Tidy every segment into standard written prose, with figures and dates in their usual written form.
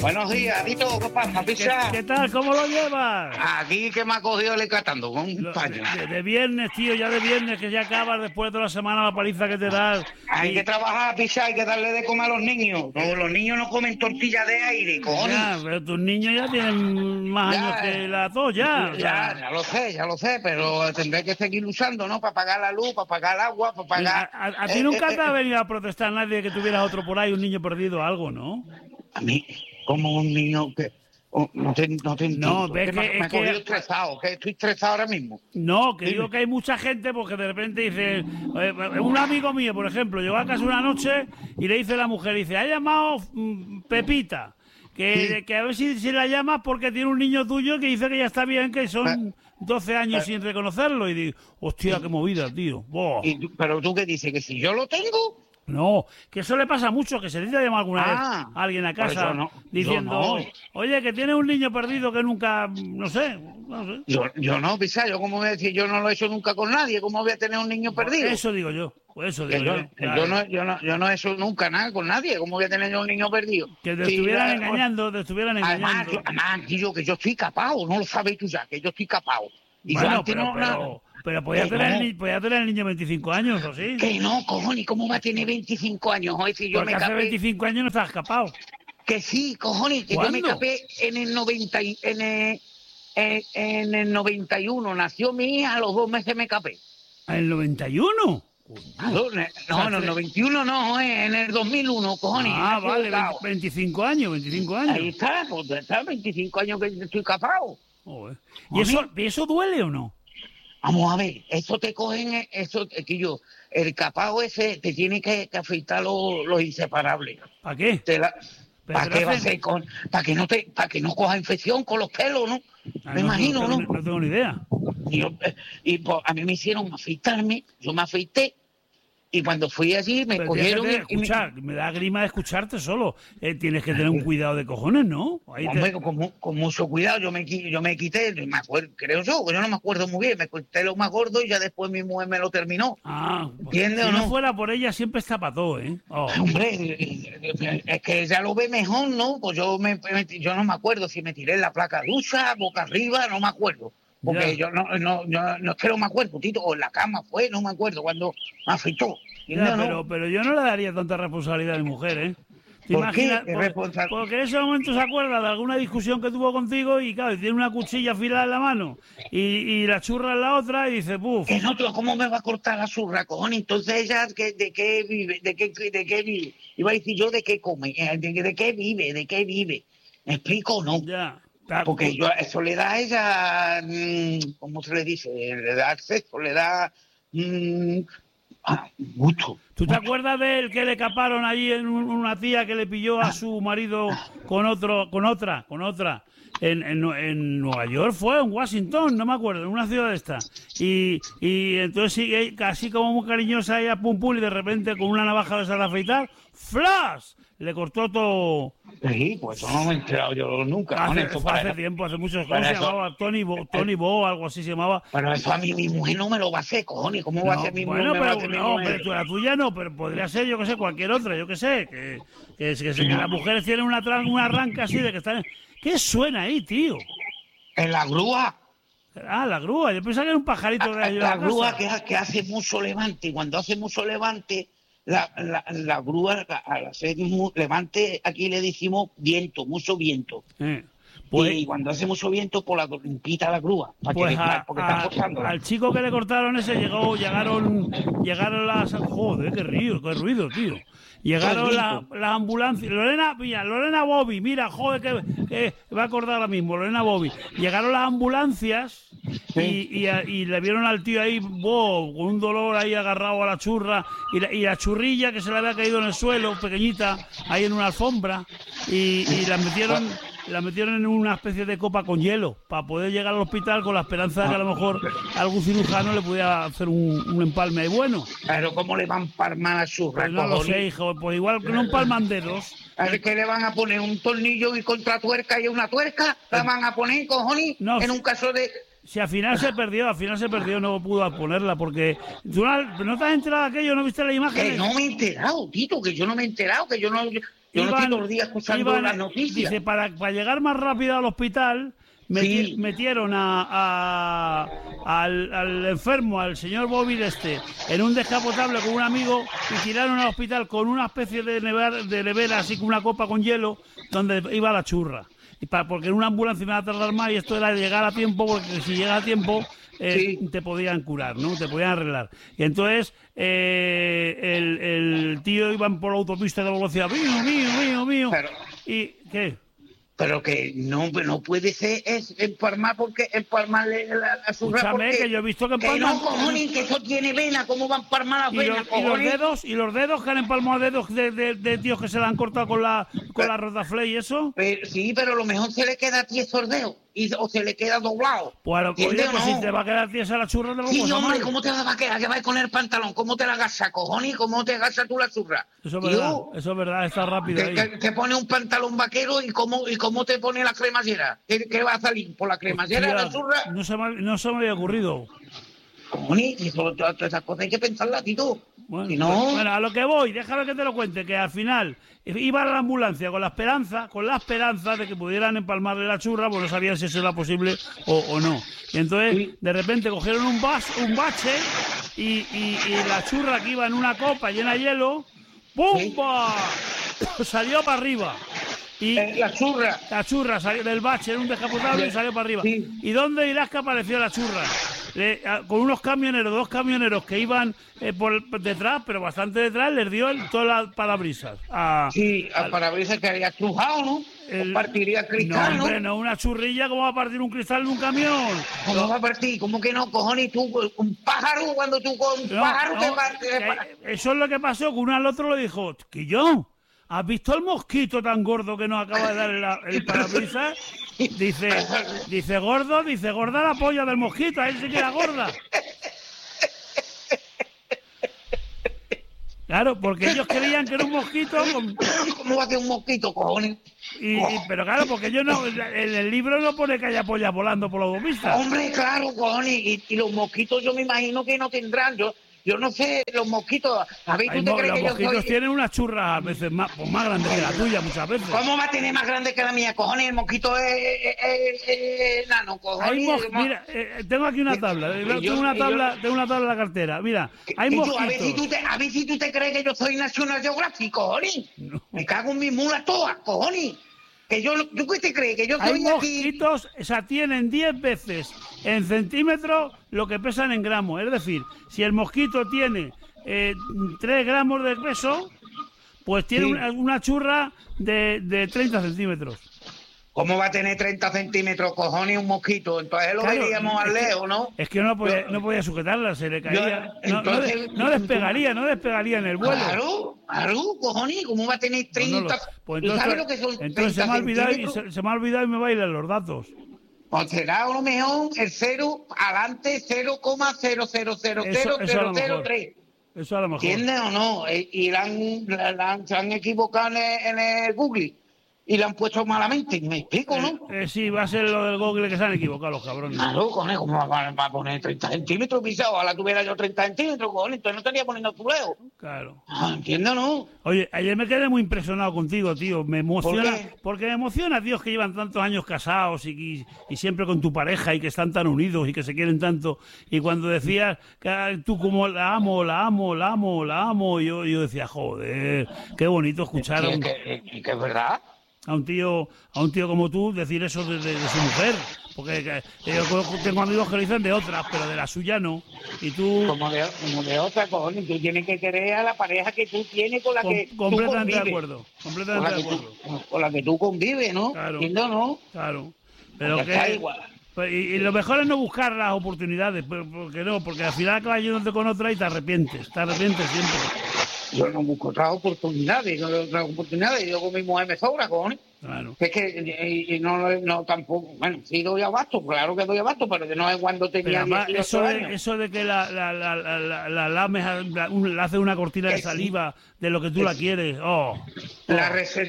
Buenos días, Tito, ¿qué pasa, pizza? ¿Qué tal? ¿Cómo lo llevas? Aquí que me ha cogido el catando con un paño. De viernes, tío, ya de viernes, que ya acabas después de la semana la paliza que te das. Hay que trabajar, pizza, hay que darle de comer a los niños. Los niños no comen tortillas de aire, cojones. Ya, pero tus niños ya tienen más años que las dos, ya. Ya lo sé, pero tendré que seguir usando, ¿no? Para pagar la luz, para pagar el agua, para pagar... ¿A ti nunca te ha venido a protestar nadie de que tuvieras otro por ahí, un niño perdido o algo, no? A mí, como un niño que... no te entiendo. No, ves me he cogido estresado, que estoy estresado ahora mismo. No, que digo que hay mucha gente porque de repente dice... un amigo mío, por ejemplo, llegó a casa una noche y le dice la mujer, dice, ha llamado Pepita, que a ver si la llamas porque tiene un niño tuyo que dice que ya está bien, que son 12 años sin reconocerlo. Y digo, hostia, qué movida, tío. Pero tú qué dices, que si yo lo tengo... No, que eso le pasa mucho, que se dice llamar alguna vez a alguien a casa diciendo, oye, que tiene un niño perdido que nunca, no sé. Yo no, Pisa, yo como voy a decir, yo no lo he hecho nunca con nadie, ¿cómo voy a tener un niño perdido? Eso digo yo, yo no he hecho nunca nada con nadie, ¿cómo voy a tener yo un niño perdido? Que te estuvieran engañando, Además, tío, que yo estoy capado, no lo sabes tú ya, que yo estoy capado. Y bueno, pero podía tener el niño 25 años, ¿o sí? Que no, cojones, ¿cómo va a tener 25 años? Hoy, si yo porque hace 25 años no estás escapado. Que sí, cojones, que ¿cuándo? Yo me escapé en el 91. Nació mi hija, a los 2 meses me escapé. ¿En el 91? No, en el 91 no, en el 2001, cojones. Vale, 25 años. Ahí está, pues está 25 años que estoy escapado. ¿Y eso duele o no? Vamos a ver, eso te cogen, el capao ese te tiene que afeitar los inseparables. ¿Para qué? ¿Para qué va a ser para que no coja infección con los pelos, ¿no? Me imagino, ¿no? No tengo ni idea. Y pues, a mí me hicieron afeitarme, yo me afeité. Y cuando fui allí me cogieron... Me da grima de escucharte solo. Tienes que tener un cuidado de cojones, ¿no? Hombre, con mucho cuidado. Yo me quité, me acuerdo, creo yo no me acuerdo muy bien. Me quité lo más gordo y ya después mi mujer me lo terminó. ¿Entiendes o no? Si no fuera por ella siempre está para todo, ¿eh? Hombre, es que ella lo ve mejor, ¿no? Pues yo no me acuerdo si me tiré en la placa ducha, boca arriba, no me acuerdo. Porque yo no es que no me acuerdo, Tito, o en la cama fue, no me acuerdo cuando me afeitó. Pero yo no le daría tanta responsabilidad a mi mujer, ¿eh? ¿Te ¿Por imaginas? qué? Porque en ese momento se acuerda de alguna discusión que tuvo contigo y claro, tiene una cuchilla afilada en la mano y la churra en la otra y dice, ¡puf! Que no, ¿cómo me va a cortar la churra, cojones? Entonces ella, ¿de qué vive? ¿De qué vive? Iba a decir yo, ¿de qué come? ¿De qué vive? ¿De qué vive? ¿Me explico o no? Ya. Porque eso le da a ella, ¿cómo se le dice? Le da acceso, le da gusto. ¿Tú te acuerdas de él que le caparon allí en una tía que le pilló a su marido con otra? En Nueva York fue, en Washington, no me acuerdo, en una ciudad esta. Y entonces sigue casi como muy cariñosa ella, pum pum, y de repente con una navaja de esas de afeitar, ¡flash! Le cortó todo. Sí, pues eso no me he enterado yo nunca. Hace tiempo, hace muchos años, se llamaba Tony Bo, algo así se llamaba. Pero eso a mí mi mujer no me lo va a hacer, cojones. ¿Cómo va a ser mi mujer? Pero la tuya no, pero podría ser, yo que sé, cualquier otra, yo que sé. Que las mujeres tienen una arranca así de que están... ¿Qué suena ahí, tío? En la grúa. La grúa. Yo pensaba que era un pajarito que la grúa que hace mucho levante. Y cuando hace mucho levante, la grúa, al hacer levante, aquí le decimos viento, mucho viento. Y cuando hace mucho viento, pues quita la grúa. Porque está forzándola. Al chico que le cortaron ese llegaron las... Joder, qué ruido, tío. Llegaron las ambulancias. Lorena Bobby, mira, joder, que va a acordar ahora mismo, Lorena Bobby. Llegaron las ambulancias y le vieron al tío ahí, con un dolor ahí agarrado a la churra y la churrilla que se le había caído en el suelo, pequeñita, ahí en una alfombra, y la metieron en una especie de copa con hielo para poder llegar al hospital con la esperanza de que a lo mejor algún cirujano le pudiera hacer un empalme ahí bueno. Pero ¿cómo le van a palmar a churra? Pues no lo sé, hijo, pues igual que no empalman dedos. ¿Es que le van a poner un tornillo y contra tuerca y una tuerca? ¿La van a poner, cojones? No, en un caso de... Si al final se perdió, no pudo ponerla porque... ¿Tú no te has enterado de aquello? ¿No viste la imagen? Que no me he enterado, Tito, que yo no me he enterado, que yo no... Yo no estoy todos los días escuchando las noticias. Dice, para llegar más rápido al hospital, metieron al enfermo, al señor Bobby en un descapotable con un amigo y tiraron al hospital con una especie de nevera, así con una copa con hielo, donde iba la churra. Porque en una ambulancia me va a tardar más y esto era llegar a tiempo, porque si llega a tiempo te podían curar, ¿no? Te podían arreglar. Y entonces el tío iba por la autopista de velocidad, mío. Pero, ¿Y qué? Pero que no puede ser empalmar porque empalmarle la churra. Escúchame, porque, que yo he visto que empalman. Que no, cojones, que eso tiene vena. ¿Cómo van a empalmar las venas, cojones? ¿Y los dedos que han empalmado dedos de tíos que se la han cortado con la Rotafley y eso? Sí, pero a lo mejor se le queda tieso el dedo o se le queda doblado. Pues si te va a quedar tiesa la churra, te lo sí, hombre, mal. ¿Cómo te va a quedar? ¿Que vas con el pantalón? ¿Cómo te la agasas, cojones? ¿Cómo te agasas tú la churra? Eso es verdad, está rápido ahí. Te pone un pantalón vaquero y cómo te pone la cremallera. ¿Qué va a salir? ¿Por la cremallera de la churra? No se me había ocurrido. Cojones, y todas esas cosas hay que pensarlas, Tito. Bueno, si no... bueno, a lo que voy, déjame que te lo cuente, que al final iba a la ambulancia con la esperanza de que pudieran empalmarle la churra, pues no sabían si eso era posible o no. Y entonces, de repente, cogieron un bache y la churra que iba en una copa llena de hielo, ¡pumba! Salió para arriba. Y la churra salió del bache en un descapotable y salió para arriba. Sí. ¿Y dónde dirás que apareció la churra? Con dos camioneros que iban por detrás, pero bastante detrás, les dio todas las parabrisas. Al parabrisas que había crujado, ¿no? Partiría cristal, no, hombre, no, una churrilla, ¿cómo va a partir un cristal de un camión? ¿Cómo va a partir? ¿Cómo que no, cojones? Tú, un pájaro, cuando tú con un pájaro te parte... Eso es lo que pasó, que uno al otro le dijo, ¿Quillón? ¿Has visto el mosquito tan gordo que nos acaba de dar el parabrisas? Dice gorda la polla del mosquito, ahí se queda gorda. Claro, porque ellos creían que era un mosquito. ¿Cómo va a ser un mosquito, cojones? Pero claro, porque ellos no, en el libro no pone que haya pollas volando por la autopista. Hombre, claro, cojones, y los mosquitos yo me imagino que no tendrán. Yo no sé, los mosquitos, a ver, ¿tú te crees que los mosquitos tienen unas churras a veces más grandes que la tuya, muchas veces. ¿Cómo va a tener más grande que la mía, cojones? El mosquito es nano, cojones. Mira, tengo aquí una tabla, tengo una tabla en la cartera, mira, hay mosquitos. A ver si tú te crees que yo soy National Geographic, cojones. No. Me cago en mis mulas todas, cojones. ¿Tú qué te crees? Que yo soy aquí. Hay mosquitos, o sea, tienen 10 veces en centímetros lo que pesan en gramos. Es decir, si el mosquito tiene 3 gramos de peso, pues tiene una churra de 30 centímetros. ¿Cómo va a tener 30 centímetros, cojones, un mosquito? Entonces lo veríamos al lejos, ¿no? Es que no podía sujetarla, se le caía. No despegaría en el vuelo. Claro, cojones, ¿cómo va a tener 30? Pues entonces, ¿sabes lo que son 30 entonces se me ha olvidado y me bailan los datos. Pues será a lo mejor el 0 adelante 0,0000003. Eso a lo mejor. ¿Entiendes o no? Y se han equivocado en el Google. Y le han puesto malamente, ¿me explico, no? Sí, va a ser lo del Google que se han equivocado los cabrones. Claro, cojones, ¿cómo va a poner 30 centímetros pisado? Ojalá tuviera yo 30 centímetros, cojones, entonces no estaría poniendo tu leo. Claro. ¿Entiendes o no? Oye, ayer me quedé muy impresionado contigo, tío. Me emociona. ¿Por qué? Porque me emociona, tío, que llevan tantos años casados y siempre con tu pareja y que están tan unidos y que se quieren tanto. Y cuando decías que tú como la amo, y yo decía, joder, qué bonito escuchar. ¿Y que es verdad? A un tío como tú decir eso de su mujer, porque yo tengo amigos que lo dicen de otras, pero de la suya no. Y tú como de otra, cojones, tú tienes que querer a la pareja que tú tienes con la que completamente tú de acuerdo, completamente de acuerdo. Con la que tú convives, ¿no? Claro. ¿Entiendes o no? Claro. Pero porque que está igual. Y lo mejor es no buscar las oportunidades, porque al final acabas yéndote con otra y te arrepientes siempre. Yo no busco otras oportunidades, yo con mi mujer me sobra, cojones. Claro. Es que no tampoco, bueno, sí doy abasto, claro que doy abasto, pero que no es cuando tenía 18 años. Eso de que la lames, la hace una cortina de saliva de lo que tú la quieres. La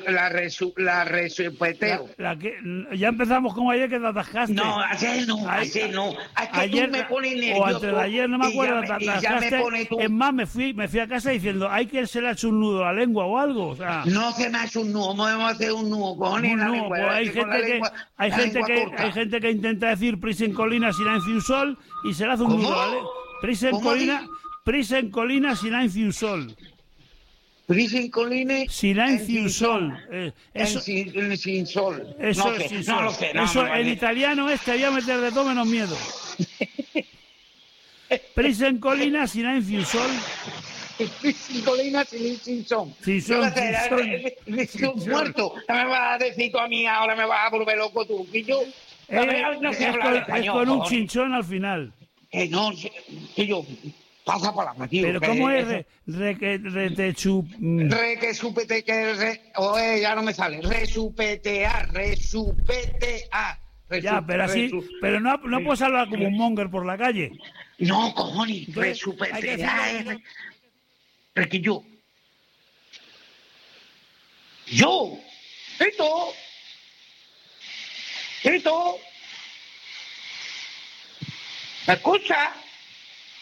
resupeteo. Ya empezamos como ayer que te atascaste. No, ayer no. Es que ayer, tú me pones nervioso. O antes de ayer, no me acuerdo, te atascaste. Es más, me fui a casa diciendo, hay que se le ha hecho un nudo a la lengua o algo. O sea, no se me ha hecho un nudo, podemos hacer un nudo, cojones, en la lengua. Pues hay gente que intenta decir prisa en colina, silencio un sol, y se le hace un nudo, ¿vale? Prisa en colina, silencio un sol. Prisa en colina, silencio un sol. Sin sol. Eso no es sin no sol. Lo sé, eso, el italiano te voy a meter de todo menos miedo. Prisa en colina, silencio un sol. Sin colina, sin son. Muerto. No me vas a decir tú a mí, ahora me vas a volver loco tú. Que yo no sé hablar español. Es con un chinchón al final. No, que yo... Pasa palabra, tío. Pero ¿cómo es ya no me sale. Resupetear. Ya, pero así... Pero no puedes hablar como un monger por la calle. No, cojones. Resupetear es que yo... ¿Me escucha?